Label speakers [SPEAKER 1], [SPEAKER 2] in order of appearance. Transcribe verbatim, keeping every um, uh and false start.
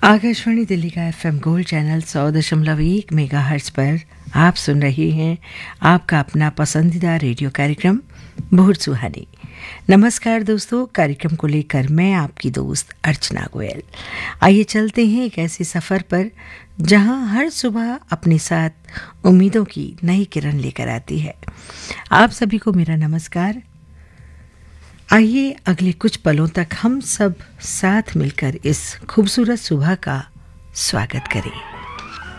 [SPEAKER 1] आकाशवाणी दिल्ली का FM gold channel सौ दशमलव एक मेगा हर्ट्ज पर आप सुन रहे हैं आपका अपना पसंदीदा रेडियो कार्यक्रम भोर सुहानी। नमस्कार दोस्तों, कार्यक्रम को लेकर मैं आपकी दोस्त अर्चना गोयल। आइए चलते हैं एक ऐसे सफ़र पर जहां हर सुबह अपने साथ उम्मीदों की नई किरण लेकर आती है। आप सभी को मेरा नमस्कार। आइए अगले कुछ पलों तक हम सब साथ मिलकर इस खूबसूरत सुबह का स्वागत करें।